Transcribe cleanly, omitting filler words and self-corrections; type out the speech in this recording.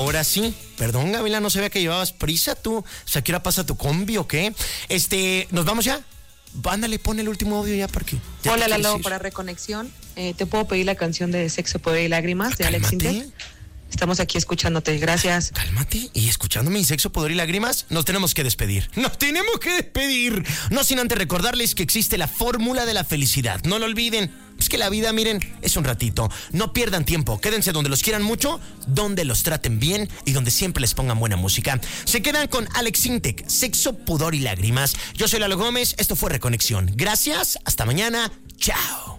Ahora sí. Perdón, Gabriela, no sabía que llevabas prisa tú. O sea, ¿qué hora pasa tu combi o qué? ¿Nos vamos ya? Ándale, pon el último audio ya porque... Hola, Lalo, para Reconexión. ¿Te puedo pedir la canción de Sexo, Poder y Lágrimas de Alex Intec? Estamos aquí escuchándote, gracias. Cálmate, y escuchándome Sexo, Poder y Lágrimas, nos tenemos que despedir. ¡Nos tenemos que despedir! No sin antes recordarles que existe la fórmula de la felicidad. No lo olviden. Es que la vida, miren, es un ratito. No pierdan tiempo. Quédense donde los quieran mucho, donde los traten bien y donde siempre les pongan buena música. Se quedan con Alex Intec, Sexo, Pudor y Lágrimas. Yo soy Lalo Gómez. Esto fue Reconexión. Gracias. Hasta mañana. Chao.